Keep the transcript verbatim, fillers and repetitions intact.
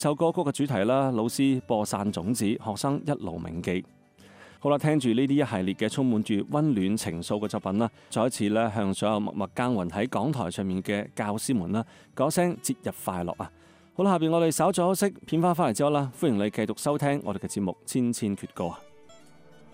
首歌曲嘅主題啦，老師播散種子，學生一路銘記。好啦，聽住呢啲一系列嘅充滿住溫暖情愫嘅作品啦，再一次咧向所有默默耕耘喺講台上面嘅教師們啦，講聲節日快樂啊！好啦，下邊我哋稍作休息，片花翻嚟之後啦，歡迎你繼續收聽我哋嘅節目《千千闕歌》啊！